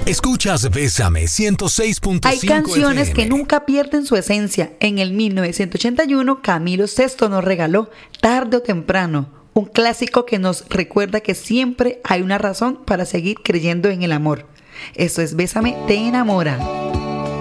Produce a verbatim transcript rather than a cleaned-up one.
Escuchas Bésame ciento seis punto cinco Hay canciones F M. que nunca pierden su esencia. En el mil novecientos ochenta y uno, Camilo Sesto nos regaló Tarde o Temprano, un clásico que nos recuerda que siempre hay una razón para seguir creyendo en el amor. Esto es Bésame, te enamora.